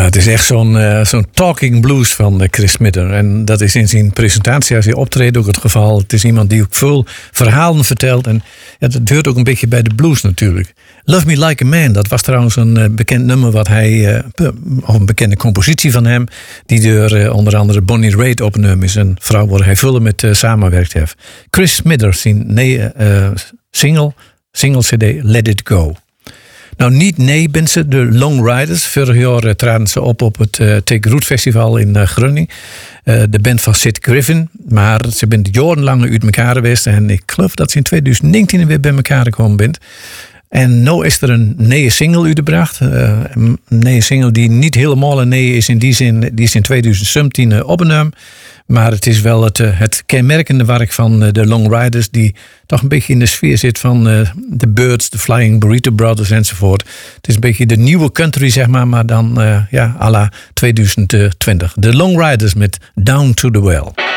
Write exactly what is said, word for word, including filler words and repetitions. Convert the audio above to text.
het is echt zo'n, uh, zo'n talking blues van uh, Chris Smitter. En dat is in zijn presentatie als hij optreedt ook het geval. Het is iemand die ook veel verhalen vertelt. En ja, dat hoort ook een beetje bij de blues natuurlijk. Love Me Like a Man, dat was trouwens een uh, bekend nummer wat hij, uh, of een bekende compositie van hem, die door uh, onder andere Bonnie Raitt opgenomen is. Een vrouw waar hij veel met uh, samenwerkt heeft. Chris Smitter, zijn nee, uh, single, single cd Let It Go. Nou, niet nee, ben ze de Long Riders. Vorig jaar uh, traden ze op op het uh, Take Root Festival in uh, Groningen. Uh, de band van Sid Griffin. Maar ze zijn jarenlang uit elkaar geweest. En ik geloof dat ze in twintig negentien weer bij elkaar gekomen bent. En nu is er een nieuwe single uitgebracht. Uh, een nieuwe single die niet helemaal een nee is in die zin. Die is in twintig zeventien uh, opgenomen. Maar het is wel het, uh, het kenmerkende werk van uh, de Long Riders, die toch een beetje in de sfeer zit van uh, de Birds, de Flying Burrito Brothers enzovoort. Het is een beetje de nieuwe country, zeg maar, maar dan uh, ja, à la twintig twintig. De Long Riders met Down to the Well.